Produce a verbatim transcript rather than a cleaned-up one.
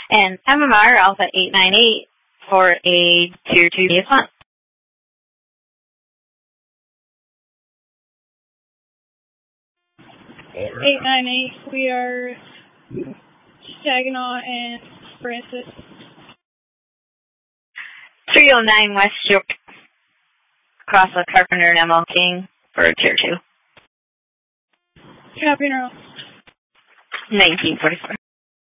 And M M R Alpha eight nine eight for a Tier two response. eight nine eight, we are Saginaw and Francis. three oh nine West York, across the Carpenter and M L King for a Tier two. Copy, no. nineteen forty-four.